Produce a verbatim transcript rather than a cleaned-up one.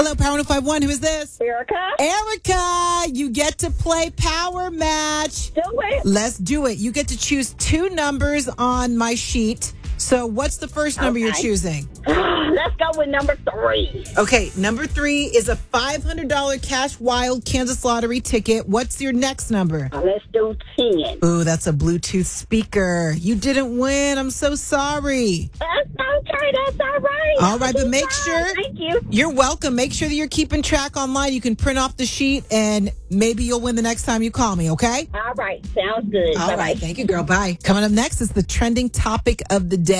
Hello, Power one oh five one. Who is this? Erica. Erica, you get to play Power Match. Do it. Let's do it. You get to choose two numbers on my sheet. So what's the first number Okay. you're choosing? Let's go with number three. Okay, number three is a five hundred dollars Cash Wild Kansas Lottery ticket. What's your next number? Uh, Let's do ten. Ooh, that's a Bluetooth speaker. You didn't win. I'm so sorry. That's okay. That's all right. All right, but Be make fine. sure- Thank you. You're welcome. Make sure that you're keeping track online. You can print off the sheet, and maybe you'll win the next time you call me, okay? All right. Sounds good. All Bye-bye. right. Thank you, girl. Bye. Coming up next is the trending topic of the day.